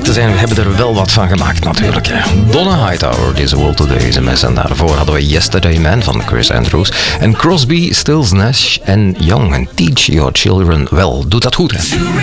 te zijn, we hebben er wel wat van gemaakt natuurlijk. Hè. Donna Hightower, This World Today SMS. En daarvoor hadden we Yesterday Man van Chris Andrews. En Crosby, Stills Nash en Young. En Teach Your Children Well. Doet dat goed, hè?